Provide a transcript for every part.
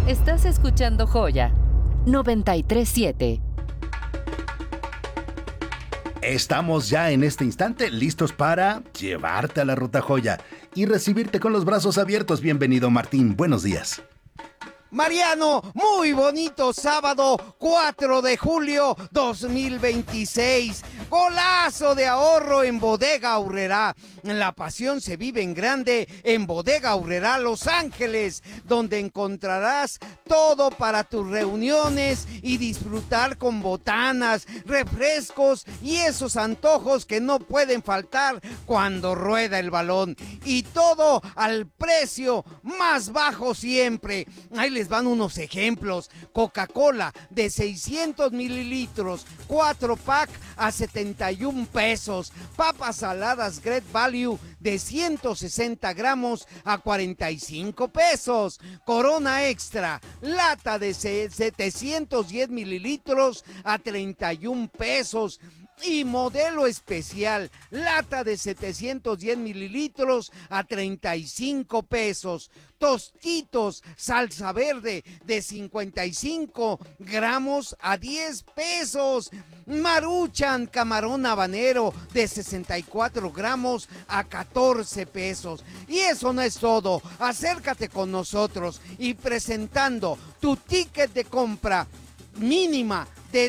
Estás escuchando Joya 93.7. Estamos ya en este instante listos para llevarte a la Ruta Joya y recibirte con los brazos abiertos. Bienvenido, Martín. Buenos días. Mariano, muy bonito sábado 4 de julio 2026. Golazo de ahorro en Bodega Aurrerá. La pasión se vive en grande en Bodega Aurrerá, Los Ángeles, donde encontrarás todo para tus reuniones y disfrutar con botanas, refrescos y esos antojos que no pueden faltar cuando rueda el balón. Y todo al precio más bajo siempre. Ahí les van unos ejemplos. Coca-Cola de 600 mililitros, 4 pack a 71 pesos. Papas saladas Great Value de 160 gramos a 45 pesos. Corona Extra, lata de 710 mililitros a 31 pesos. Y modelo especial, lata de 710 mililitros a 35 pesos. Tostitos, salsa verde de 55 gramos a 10 pesos. Maruchan, camarón habanero de 64 gramos a 14 pesos. Y eso no es todo. Acércate con nosotros y presentando tu ticket de compra mínima de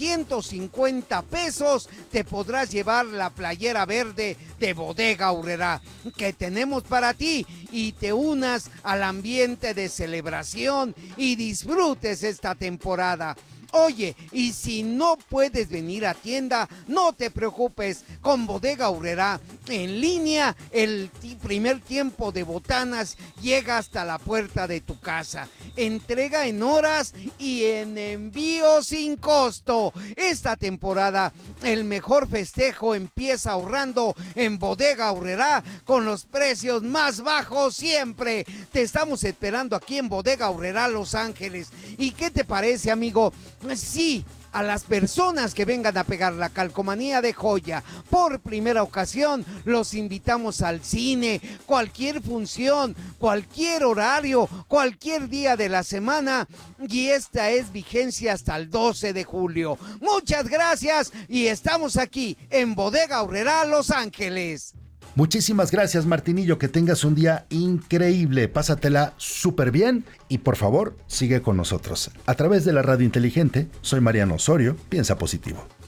350 pesos, te podrás llevar la playera verde de Bodega Aurrerá que tenemos para ti y te unas al ambiente de celebración y disfrutes esta temporada. Oye, y si no puedes venir a tienda, no te preocupes, con Bodega Aurrerá en línea, el primer tiempo de botanas llega hasta la puerta de tu casa. Entrega en horas y en envío sin costo. Esta temporada, el mejor festejo empieza ahorrando en Bodega Aurrerá con los precios más bajos siempre. Te estamos esperando aquí en Bodega Aurrerá, Los Ángeles. ¿Y qué te parece, amigo? Sí, a las personas que vengan a pegar la calcomanía de Joya por primera ocasión, los invitamos al cine, cualquier función, cualquier horario, cualquier día de la semana, y esta es vigencia hasta el 12 de julio. Muchas gracias y estamos aquí en Bodega Aurrerá, Los Ángeles. Muchísimas gracias, Martinillo, que tengas un día increíble, pásatela súper bien y por favor sigue con nosotros. A través de la radio inteligente, soy Mariano Osorio, piensa positivo.